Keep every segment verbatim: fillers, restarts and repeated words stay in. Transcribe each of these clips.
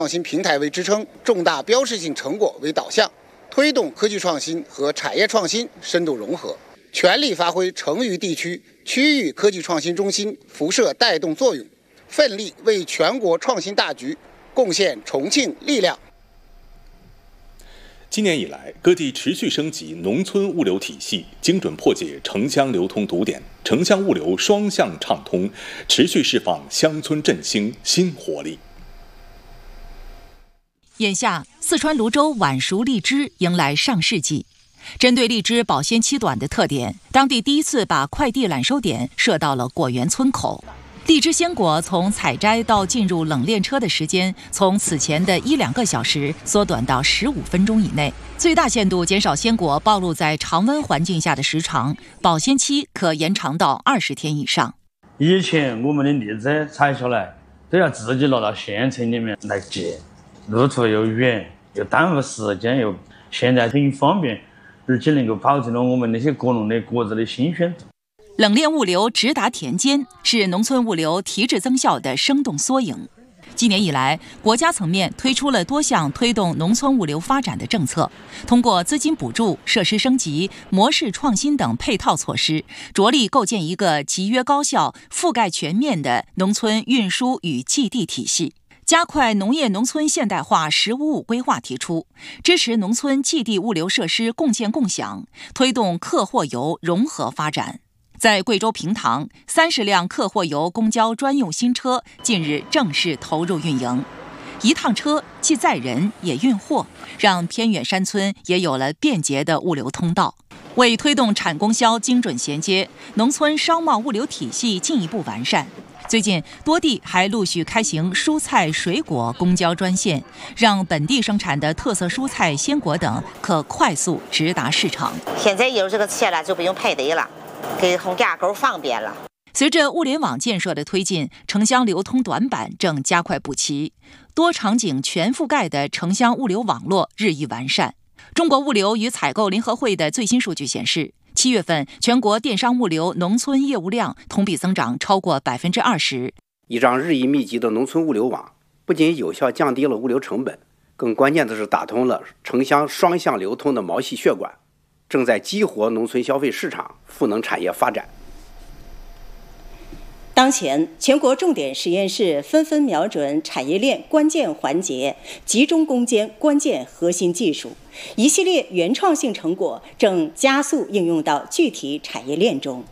创新平台为支撑，重大标志性成果为导向，推动科技创新和产业创新深度融合，全力发挥成渝地区区域科技创新中心辐射带动作用，奋力为全国创新大局贡献重庆力量。 今年以来，各地持续升级农村物流体系，精准破解城乡流通堵点，城乡物流双向畅通，持续释放乡村振兴新活力。 眼下，四川泸州晚熟荔枝迎来上市季。针对荔枝保鲜期短的特点，当地第一次把快递揽收点设到了果园村口。荔枝鲜果从采摘到进入冷链车的时间，从此前的一两个小时缩短到十五分钟以内，最大限度减少鲜果暴露在常温环境下的时长，保鲜期可延长到二十天以上。 以前我们的荔枝采下来都要自己拿到县城里面来寄，路途又远，又耽误时间，又现在很方便，而且能够保证了我们那些果农的果子的新鲜度。 冷链物流直达田间，是农村物流提质增效的生动缩影。今年以来，国家层面推出了多项推动农村物流发展的政策，通过资金补助、设施升级、模式创新等配套措施，着力构建一个集约高效、覆盖全面的农村运输与寄递体系。加快农业农村现代化“十五五”规划提出，支持农村寄递物流设施共建共享，推动客货游融合发展。在贵州平塘，三十辆客货游公交专用新车近日正式投入运营。一趟车既载人也运货，让偏远山村也有了便捷的物流通道。为推动产供销精准衔接，农村商贸物流体系进一步完善。最近，多地还陆续开行蔬菜、水果公交专线，让本地生产的特色蔬菜、鲜果等可快速直达市场。 现在有这个车了，就不用排队了，给从架构方便了。 随着物联网建设的推进，城乡流通短板正加快补齐，多场景全覆盖的城乡物流网络日益完善。中国物流与采购联合会的最新数据显示，七月份全国电商物流农村业务量同比增长超过百分之二十。 一张日益密集的农村物流网，不仅有效降低了物流成本，更关键的是打通了城乡双向流通的毛细血管，正在激活农村消费市场、赋能产业发展。 当前，全国重点实验室纷纷瞄准产业链关键环节，集中攻坚关键核心技术，一系列原创性成果正加速应用到具体产业链中。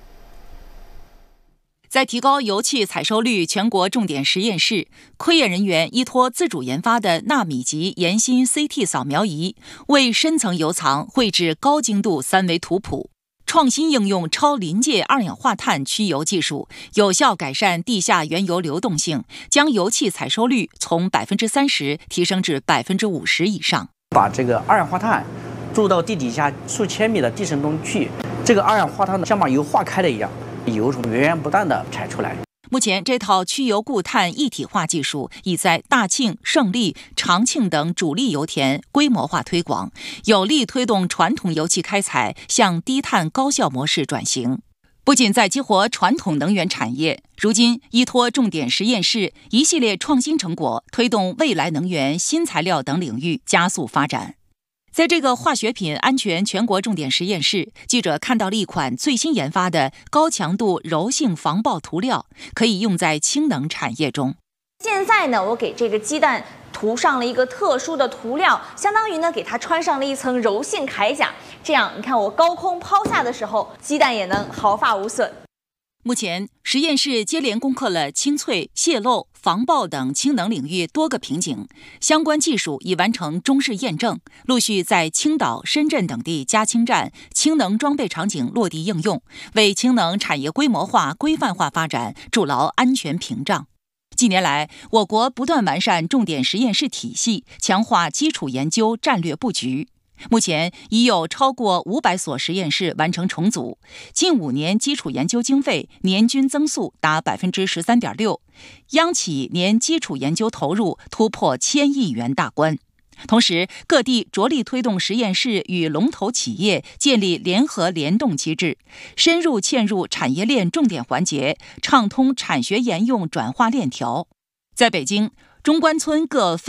在提高油气采收率，全国重点实验室科研人员依托自主研发的纳米级岩芯 C T 扫描仪，为深层油藏绘制高精度三维图谱。创新应用超临界二氧化碳驱油技术，有效改善地下原油流动性，将油气采收率从百分之三十提升至百分之五十以上。 把这个二氧化碳注入到地底下数千米的地层中去，这个二氧化碳像把油化开了一样，油从源源不断的产出来。 目前，这套驱油固碳一体化技术已在大庆、胜利、长庆等主力油田规模化推广，有力推动传统油气开采向低碳高效模式转型。不仅在激活传统能源产业，如今依托重点实验室一系列创新成果，推动未来能源、新材料等领域加速发展。在这个化学品安全全国重点实验室，记者看到了一款最新研发的高强度柔性防爆涂料，可以用在氢能产业中。 现在呢，我给这个鸡蛋涂上了一个特殊的涂料，相当于呢给它穿上了一层柔性铠甲，这样你看我高空抛下的时候，鸡蛋也能毫发无损。 目前，实验室接连攻克了清脆、泄漏、防爆等氢能领域多个瓶颈，相关技术已完成中试验证，陆续在青岛、深圳等地加氢站、氢能装备场景落地应用，为氢能产业规模化、规范化发展筑牢安全屏障。近年来，我国不断完善重点实验室体系，强化基础研究战略布局。目前已有超过五百所实验室完成重组，近五年基础研究经费年均增速达百分之十三点六，央企年基础研究投入突破千亿元大关。同时，各地着力推动实验室与龙头企业建立联合联动机制，深入嵌入产业链重点环节，畅通产学研用转化链条。在北京， 中关村各分